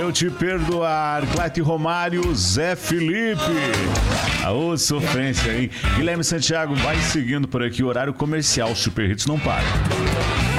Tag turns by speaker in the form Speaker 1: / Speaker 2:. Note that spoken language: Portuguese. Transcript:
Speaker 1: Eu te perdoar, Clayton Romário, Zé Felipe. Ô, sofrência, hein? Guilherme Santiago, vai seguindo por aqui, horário comercial, Super Hits não para.